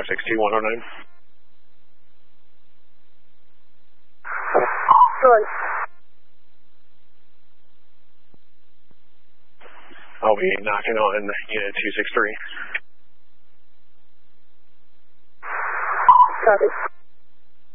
56T109. Good. I'll be knocking on unit 263. Copy.